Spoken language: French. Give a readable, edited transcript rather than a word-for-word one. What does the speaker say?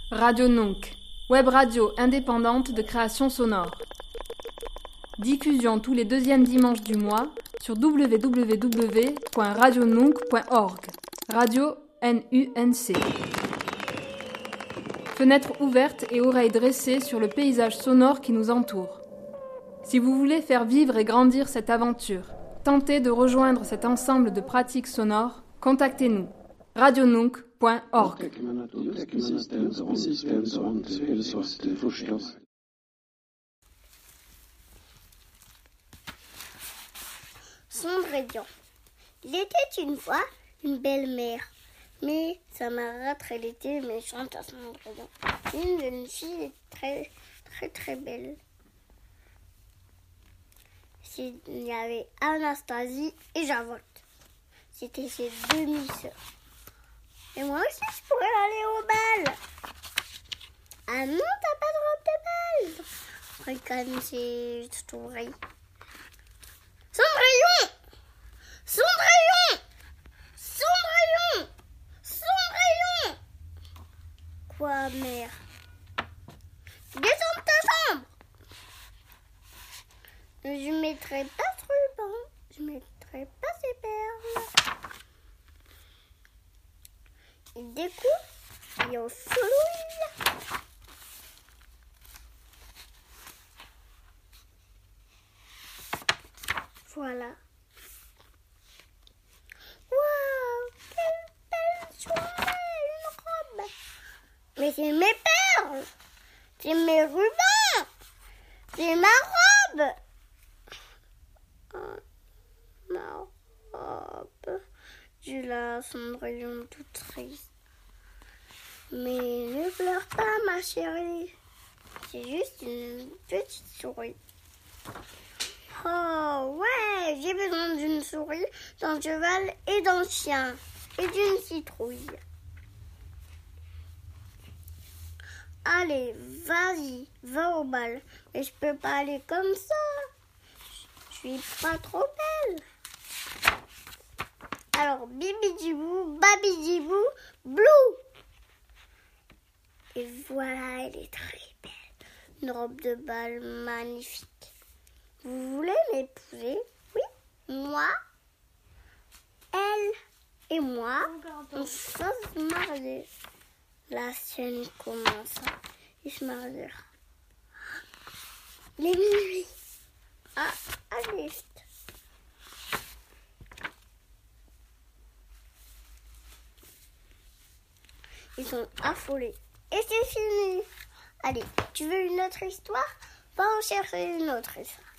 Radio Nunc, web radio indépendante de création sonore. Diffusion tous les deuxièmes dimanches du mois sur www.radionunc.org. Radio NUNC. Fenêtre ouverte et oreilles dressées sur le paysage sonore qui nous entoure. Si vous voulez faire vivre et grandir cette aventure, tentez de rejoindre cet ensemble de pratiques sonores, contactez-nous. radionunc.org. Cendrillon. Il était une fois une belle-mère, mais sa marâtre, elle était méchante à Cendrillon. Une jeune fille très, très, très belle. Il y avait Anastasie et Javotte. C'était ses demi-sœurs. Et moi aussi, je pourrais aller au bal. Ah non, t'as pas de robe de bal. Regarde, c'est Cendrillon. Cendrillon! Cendrillon! Cendrillon! Cendrillon! Quoi, mère? Descends de ta chambre! Je mettrai pas ce ruban. Je mettrai pas ces perles. Et du coup, il y a fouille. Voilà. Waouh, quelle belle soirée, une robe. Mais c'est mes perles. C'est mes rubans. C'est ma robe. Oh, ma robe. J'ai la Cendrillon toute triste. Mais ne pleure pas, ma chérie. C'est juste une petite souris. Oh ouais, j'ai besoin d'une souris, d'un cheval et d'un chien. Et d'une citrouille. Allez, vas-y, va au bal. Mais je peux pas aller comme ça. Je suis pas trop belle. Alors, bibidibou, babidibou, blou. Et voilà, elle est très belle. Une robe de bal magnifique. Vous voulez m'épouser? Oui, moi, elle et moi, on se marier. La scène commence. Il se mariera. Les nuits. Ah, allez. Ils sont affolés. Et c'est fini. Allez, tu veux une autre histoire? Va en chercher une autre histoire.